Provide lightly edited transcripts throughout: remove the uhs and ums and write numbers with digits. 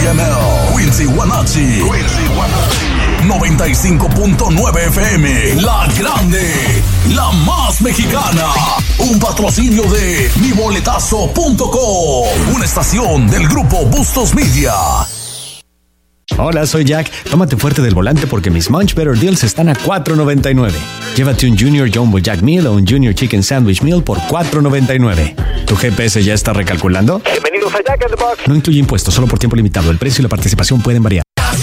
CML, Quincy, Guanachi. 95.9 FM, La Grande, la más mexicana. Un patrocinio de miboletazo.com, una estación del grupo Bustos Media. Hola, soy Jack. Tómate fuerte del volante porque mis Munch Better Deals están a $4.99. Llévate un Junior Jumbo Jack Meal o un Junior Chicken Sandwich Meal por $4.99. ¿Tu GPS ya está recalculando? Bienvenidos a Jack in the Box. No incluye impuestos, solo por tiempo limitado. El precio y la participación pueden variar.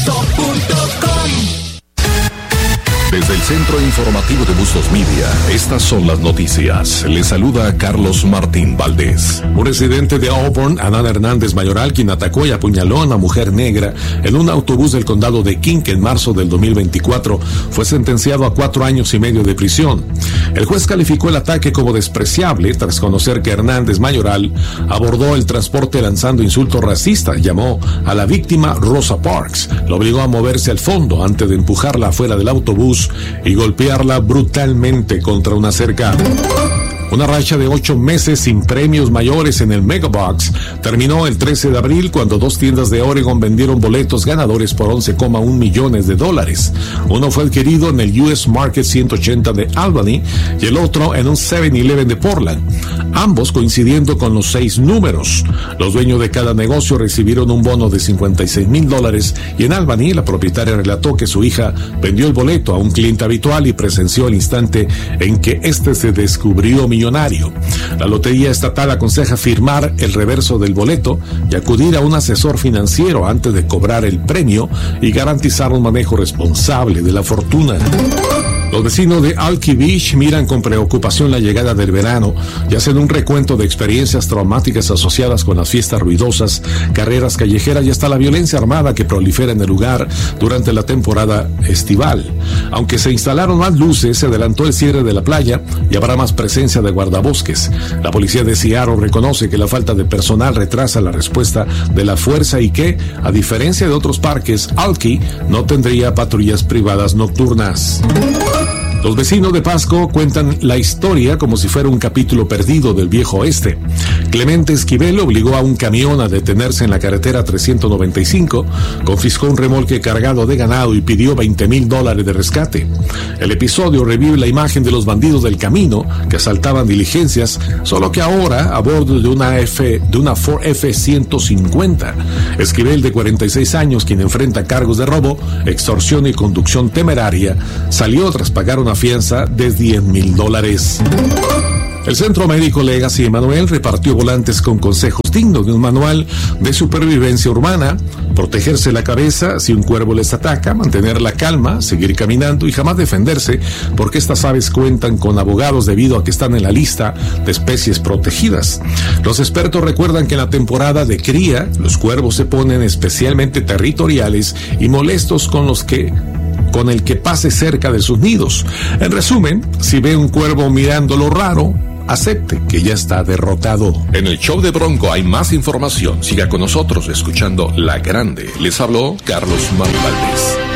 Desde el Centro Informativo de Bustos Media, estas son las noticias. Les saluda Carlos Martín Valdés. Un residente de Auburn, Adán Hernández Mayoral, quien atacó y apuñaló a una mujer negra en un autobús del condado de King en marzo del 2024, fue sentenciado a 4 años y medio de prisión. El juez calificó el ataque como despreciable tras conocer que Hernández Mayoral abordó el transporte lanzando insultos racistas. Llamó a la víctima Rosa Parks, lo obligó a moverse al fondo antes de empujarla afuera del autobús y golpearla brutalmente contra una cerca. Una racha de 8 meses sin premios mayores en el Megabox terminó el 13 de abril cuando 2 tiendas de Oregon vendieron boletos ganadores por $11.1 millones. Uno fue adquirido en el US Market 180 de Albany y el otro en un 7-Eleven de Portland, ambos coincidiendo con los 6 números. Los dueños de cada negocio recibieron un bono de $56,000 y en Albany la propietaria relató que su hija vendió el boleto a un cliente habitual y presenció el instante en que este se descubrió millonario. La Lotería Estatal aconseja firmar el reverso del boleto y acudir a un asesor financiero antes de cobrar el premio y garantizar un manejo responsable de la fortuna. Los vecinos de Alki Beach miran con preocupación la llegada del verano y hacen un recuento de experiencias traumáticas asociadas con las fiestas ruidosas, carreras callejeras y hasta la violencia armada que prolifera en el lugar durante la temporada estival. Aunque se instalaron más luces, se adelantó el cierre de la playa y habrá más presencia de guardabosques. La policía de Seattle reconoce que la falta de personal retrasa la respuesta de la fuerza y que, a diferencia de otros parques, Alki no tendría patrullas privadas nocturnas. Los vecinos de Pasco cuentan la historia como si fuera un capítulo perdido del viejo oeste. Clemente Esquivel obligó a un camión a detenerse en la carretera 395, confiscó un remolque cargado de ganado y pidió $20,000 de rescate. El episodio revive la imagen de los bandidos del camino que asaltaban diligencias, solo que ahora a bordo de una Ford F-150. Esquivel, de 46 años, quien enfrenta cargos de robo, extorsión y conducción temeraria, salió tras pagar una fianza de $10,000. El Centro Médico Legacy Emanuel repartió volantes con consejos dignos de un manual de supervivencia urbana: protegerse la cabeza si un cuervo les ataca, mantener la calma, seguir caminando y jamás defenderse, porque estas aves cuentan con abogados debido a que están en la lista de especies protegidas. Los expertos recuerdan que en la temporada de cría, los cuervos se ponen especialmente territoriales y molestos con el que pase cerca de sus nidos. En resumen, si ve un cuervo mirándolo raro, acepte que ya está derrotado. En el show de Bronco hay más información. Siga con nosotros escuchando La Grande. Les habló Carlos Martín Valdés.